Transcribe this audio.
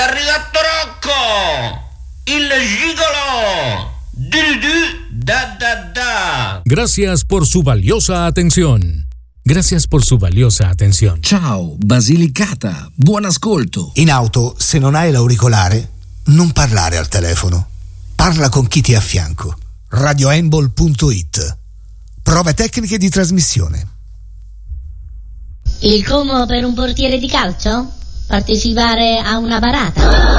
arrivato Rocco, il gigolo. Da. Gracias por su valiosa atención. Gracias por su valiosa atención. Ciao, Basilicata, buon ascolto. In auto, se non hai l'auricolare, non parlare al telefono. Parla con chi ti è a fianco. radioembol.it. Prove tecniche di trasmissione. Il Como per un portiere di calcio? Partecipare a una parata?